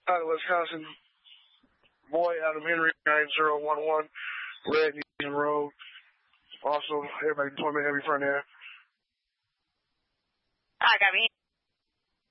out of Wisconsin. Boy, Adam Henry, 9011, Red Union Road. Also, everybody, 20 minute every front end. I got me.